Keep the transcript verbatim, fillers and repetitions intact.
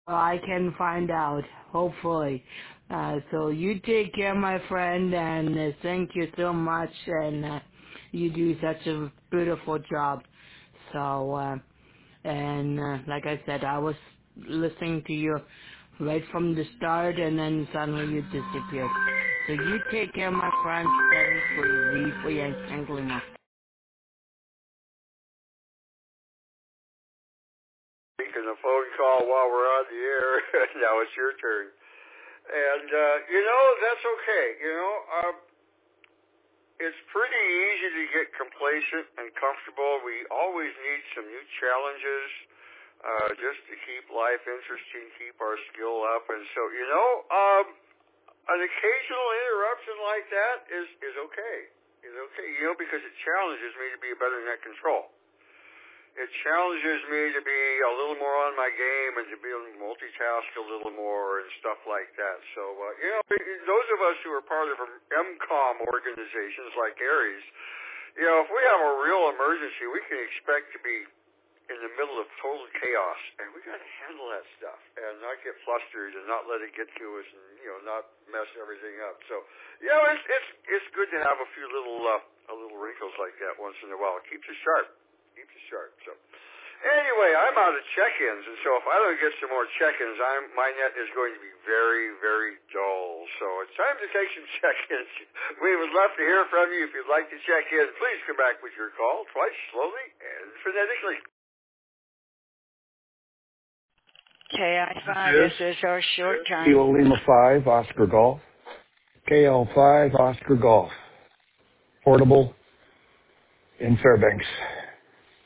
I can find out, hopefully. Uh, so you take care, my friend, and uh, thank you so much, and uh, you do such a beautiful job. So, uh, and uh, like I said, I was listening to you right from the start, and then suddenly you disappeared. So you take care, my friend. Stay free, be free, and thankfully, Making a phone call while we're on the air. Now it's your turn. And, uh, you know, that's okay. You know, um, it's pretty easy to get complacent and comfortable. We always need some new challenges uh, just to keep life interesting, keep our skill up. And so, you know, um, an occasional interruption like that is, is okay. Is okay, you know, because it challenges me to be a better net control. It challenges me to be a little more on my game and to be able to multitask a little more and stuff like that. So, uh, you know, those of us who are part of M COM organizations like Aries, you know, if we have a real emergency, we can expect to be in the middle of total chaos, and we got to handle that stuff and not get flustered and not let it get to us and, you know, not mess everything up. So, you know, it's it's it's good to have a few little uh, a little wrinkles like that once in a while. It keeps us sharp. Keeps us sharp. So, anyway, I'm out of check-ins, and so if I don't get some more check-ins, I'm my net is going to be very, very dull. So it's time to take some check-ins. We would love to hear from you. If you'd like to check in, please come back with your call twice, slowly and phonetically. K I five, This this is our short is time. Kilo Lima five, Oscar Golf. K L five, Oscar Golf. Portable in Fairbanks.